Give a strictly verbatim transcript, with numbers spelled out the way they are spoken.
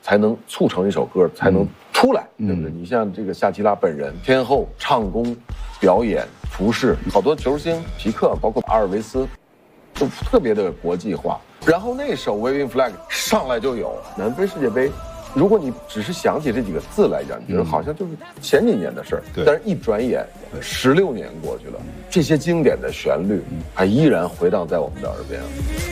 才能促成一首歌，才能出来，对不对？你像这个夏奇拉本人，天后、唱功、表演、服饰，好多球星，皮克，包括阿尔维斯，都特别的国际化。然后那首 Waving Flag 上来就有南非世界杯。如果你只是想起这几个字来讲，你觉得好像就是前几年的事儿，嗯、但是一转眼，十六年过去了，这些经典的旋律还依然回荡在我们的耳边。